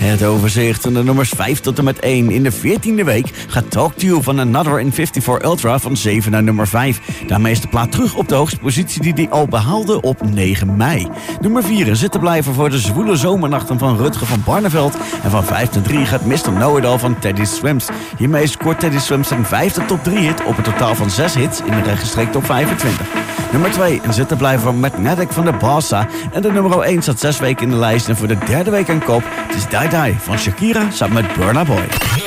Het overzicht van de nummers 5 tot en met 1. In de 14e week gaat Talk To You van Another in 54 Ultra van 7 naar nummer 5. Daarmee is de plaat terug op de hoogste positie die hij al behaalde op 9 mei. Nummer 4 een zittenblijver voor de zwoele zomernachten van Rutger van Barneveld. En van 5 naar 3 gaat Mr. Know-It-All van Teddy Swims. Hiermee scoort Teddy Swims zijn 5e top 3 hit op een totaal van 6 hits in de rechtgestreekte top 25. Nummer 2 een zittenblijver van Magnetic van de Bossa. En de nummer 1 staat 6 weken in de lijst en voor de derde week aan kop. Het is Die Die van Shakira samen met Burna Boy.